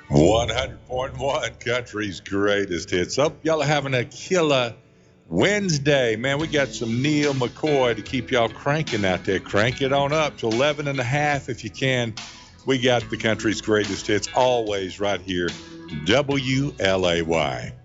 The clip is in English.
100.1 Country's Greatest Hits. Hope y'all are having a killer Wednesday. Man, we got some Neil McCoy to keep y'all cranking out there. Crank it on up to 11 and a half if you can. We got the country's greatest hits always right here, WLAY.